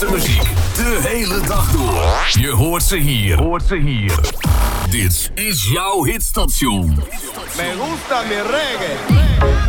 beste muziek de hele dag door. Je hoort ze hier. Dit is jouw hitstation. Me gusta mi reggae.